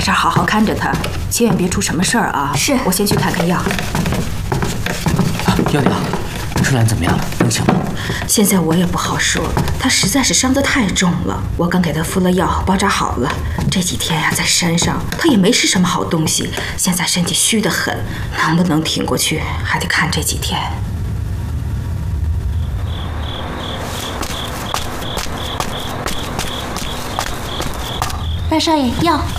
这儿好好看着他，千万别出什么事儿啊！ 是， 我先去看看药。 药娘，春兰怎么样了？能行吗？ 现在我也不好说，他实在是伤得太重了。我刚给他敷了药，包扎好了。这几天呀，在山上他也没吃什么好东西，现在身体虚得很，能不能挺过去，还得看这几天。 大少爷，药。